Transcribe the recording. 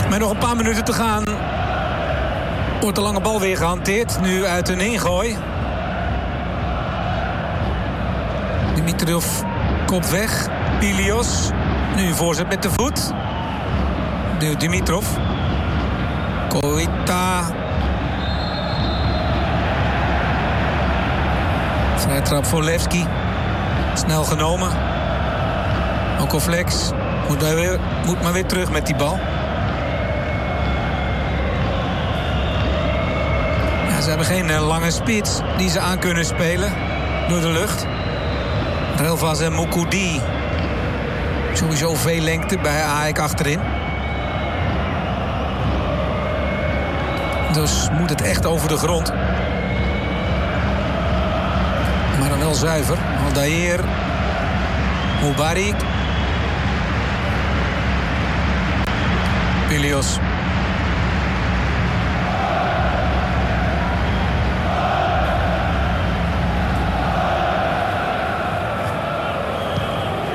Met nog een paar minuten te gaan wordt de lange bal weer gehanteerd. Nu uit een ingooi. Dimitrov kop weg. Pilios. Nu een voorzet met de voet. Nu Dimitrov. Koita. Vrije trap voor Levski. Snel genomen. Okovlex moet maar weer terug met die bal. Ja, ze hebben geen lange spits die ze aan kunnen spelen door de lucht. Relvas en Moukoudi. Sowieso veel lengte bij AEK achterin. Dus moet het echt over de grond. Maar dan wel zuiver. Aldair. Mubarak. Pilios.